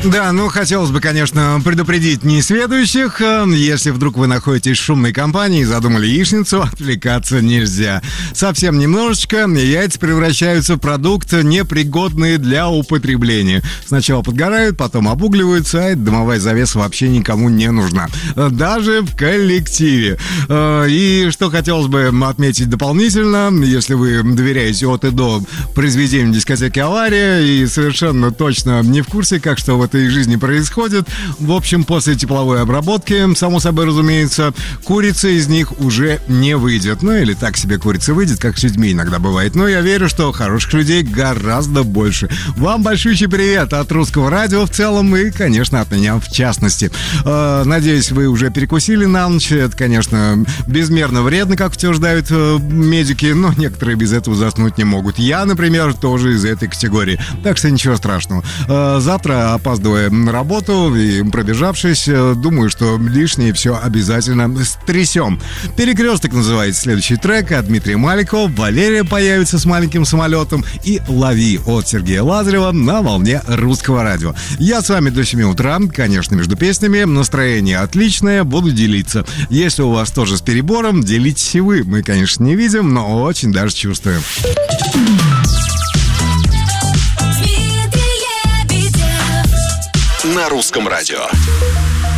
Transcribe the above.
Да, ну, хотелось бы, конечно, предупредить несведущих. Если вдруг вы находитесь в шумной компании и задумали яичницу, отвлекаться нельзя. Совсем немножечко, и яйца превращаются в продукт, непригодный для употребления. Сначала подгорают, потом обугливаются, а эта дымовая завеса вообще никому не нужна. Даже в коллективе. И что хотелось бы отметить дополнительно, если вы доверяете от и до произведению дискотеки «Авария» и совершенно точно не в курсе, как что в этой жизни происходит. В общем, после тепловой обработки, само собой разумеется, курица из них уже не выйдет. Ну или так себе курица выйдет, как с людьми иногда бывает. Но я верю, что хороших людей гораздо больше. Вам большущий привет от Русского радио в целом и, конечно, от меня в частности. Надеюсь, вы уже перекусили на ночь. Это, конечно, безмерно вредно, как утверждают медики, но некоторые без этого заснуть не могут. Я, например, тоже из этой категории. Так что ничего страшного. Завтра, опаздывая на работу и пробежавшись, думаю, что лишнее все обязательно стрясем. «Перекресток» называется следующий трек от Дмитрия Маликова. «Валерия» появится с маленьким самолетом и «Лови» от Сергея Лазарева на волне Русского радио. Я с вами до 7 утра, конечно, между песнями. Настроение отличное, буду делиться. Если у вас тоже с перебором, делитесь и вы. Мы, конечно, не видим, но очень даже чувствуем. На Русском радио.